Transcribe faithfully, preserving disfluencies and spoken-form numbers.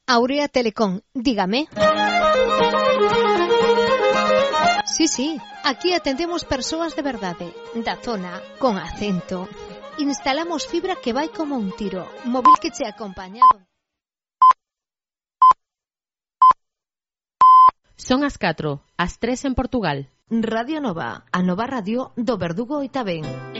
Aurea Telecom, dígame. Sí, sí, aquí atendemos persoas de verdade, da zona, con acento. Instalamos fibra que vai como un tiro, móvil que che acompaña. Son as catro, as tres en Portugal. Radio Nova, a nova radio do Verdugo e Tabén.